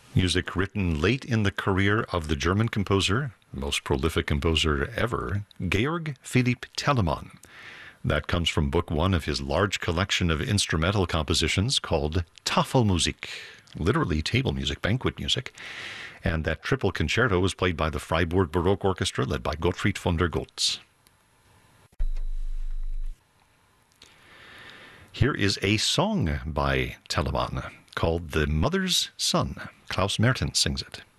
Music written late in the career of the German composer, most prolific composer ever, Georg Philipp Telemann. That comes from book one of his large collection of instrumental compositions called Tafelmusik, literally table music, banquet music. And that triple concerto was played by the Freiburg Baroque Orchestra led by Gottfried von der Goltz. Here is a song by Telemann called The Mother's Son. Klaus Mertens sings it.